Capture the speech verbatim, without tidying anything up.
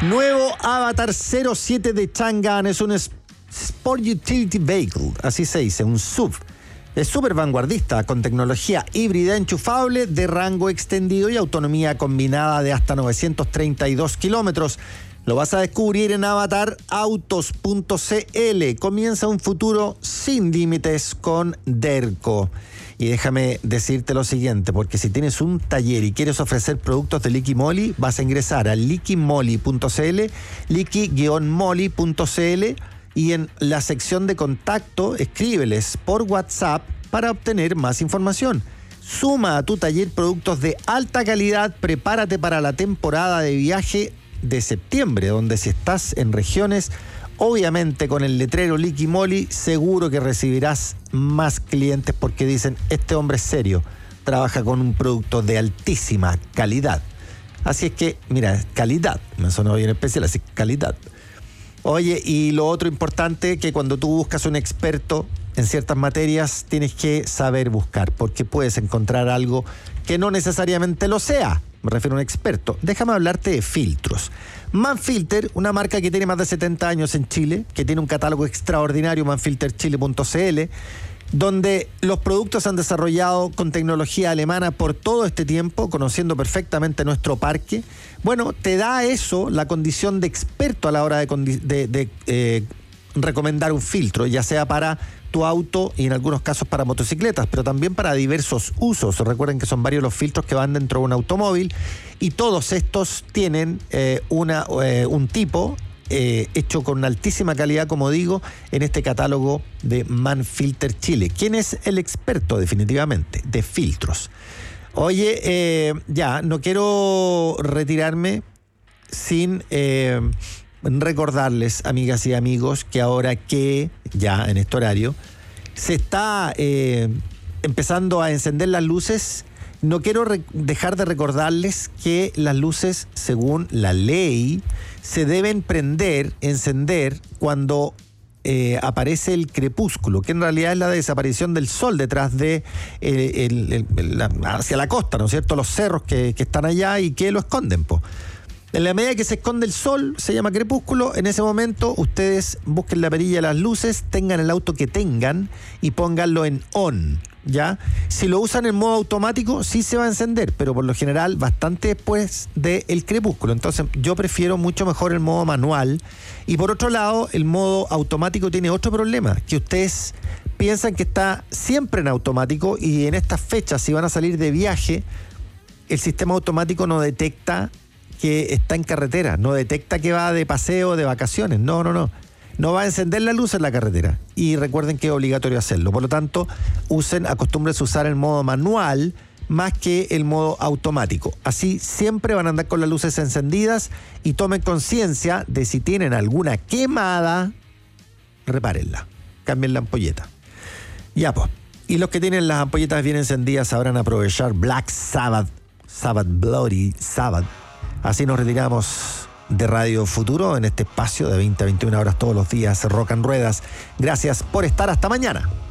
Nuevo Avatar cero siete de Chang'an es un Sport Utility Vehicle, así se dice, un S U V. Es súper vanguardista, con tecnología híbrida enchufable de rango extendido y autonomía combinada de hasta novecientos treinta y dos kilómetros. Lo vas a descubrir en avatar autos punto c l. Comienza un futuro sin límites con Derco. Y déjame decirte lo siguiente, porque si tienes un taller y quieres ofrecer productos de Liqui Moly, vas a ingresar a liqui moly punto c l, liqui moly punto c l, y en la sección de contacto escríbeles por WhatsApp para obtener más información. Suma a tu taller productos de alta calidad, prepárate para la temporada de viaje de septiembre, donde si estás en regiones, obviamente con el letrero Liqui Moly, seguro que recibirás más clientes porque dicen, este hombre es serio, trabaja con un producto de altísima calidad. Así es que, mira, calidad, me sonó bien especial, así calidad. Oye, y lo otro importante, que cuando tú buscas un experto en ciertas materias, tienes que saber buscar, porque puedes encontrar algo que no necesariamente lo sea. Me refiero a un experto. Déjame hablarte de filtros. Manfilter, una marca que tiene más de setenta años en Chile, que tiene un catálogo extraordinario, manfilter chile punto c l, donde los productos se han desarrollado con tecnología alemana por todo este tiempo, conociendo perfectamente nuestro parque. Bueno, te da eso, la condición de experto a la hora de, de, de eh, recomendar un filtro, ya sea para tu auto y en algunos casos para motocicletas, pero también para diversos usos. Recuerden que son varios los filtros que van dentro de un automóvil y todos estos tienen eh, una, eh, un tipo eh, hecho con una altísima calidad, como digo, en este catálogo de Manfilter Chile. ¿Quién es el experto definitivamente de filtros? Oye, eh, ya, no quiero retirarme sin eh, recordarles, amigas y amigos, que ahora que ya en este horario se está eh, empezando a encender las luces, no quiero re- dejar de recordarles que las luces, según la ley, se deben prender, encender cuando eh, aparece el crepúsculo, que en realidad es la desaparición del sol detrás de eh, el, el, el, la, hacia la costa, ¿no es cierto? Los cerros que, que están allá y que lo esconden, po. En la medida que se esconde el sol, se llama crepúsculo. En ese momento, ustedes busquen la perilla de las luces, tengan el auto que tengan y pónganlo en on, ¿ya? Si lo usan en modo automático, sí se va a encender, pero por lo general bastante después del crepúsculo. Entonces, yo prefiero mucho mejor el modo manual. Y por otro lado, el modo automático tiene otro problema, que ustedes piensan que está siempre en automático y en estas fechas, si van a salir de viaje, el sistema automático no detecta que está en carretera, no detecta que va de paseo, de vacaciones, no, no, no. No va a encender la luz en la carretera. Y recuerden que es obligatorio hacerlo. Por lo tanto, usen, acostúmbrense a usar el modo manual más que el modo automático. Así siempre van a andar con las luces encendidas y tomen conciencia de si tienen alguna quemada, repárenla, cambien la ampolleta. Ya pues. Y los que tienen las ampolletas bien encendidas sabrán aprovechar Black Sabbath, Sabbath Bloody Sabbath. Así nos retiramos de Radio Futuro en este espacio de veinte a veintiuna horas todos los días, Rock and Ruedas. Gracias por estar, hasta mañana.